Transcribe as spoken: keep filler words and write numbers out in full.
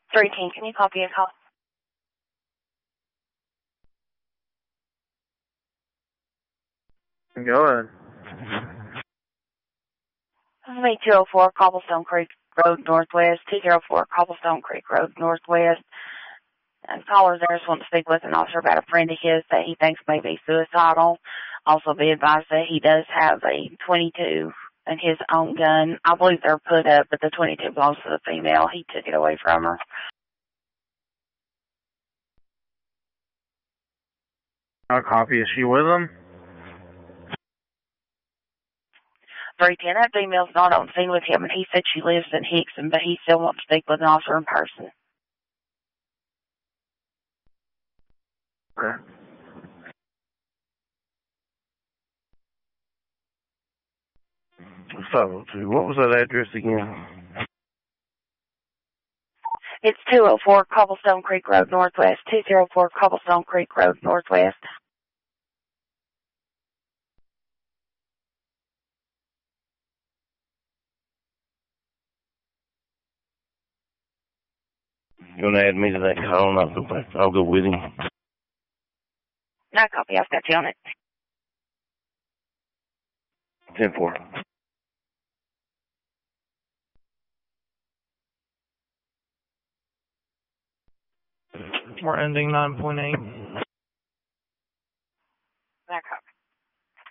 three ten, can you copy a call? Go ahead. two oh four Cobblestone Creek Road Northwest, two oh four Cobblestone Creek Road Northwest. And caller there just wants to speak with an officer about a friend of his that he thinks may be suicidal. Also be advised that he does have a twenty-two and his own gun. I believe they're put up, but the twenty-two belongs to the female. He took it away from her. I'll copy. Is she with him? three ten, that female's not on scene with him, and he said she lives in Hickson, but he still wants to speak with an officer in person. Okay. five oh two. What was that address again? It's two oh four Cobblestone Creek Road Northwest, two oh four Cobblestone Creek Road Northwest. You want to add me to that call and I'll go back? I'll go with him. No copy, I've got you on it. ten four. We're ending nine point eight.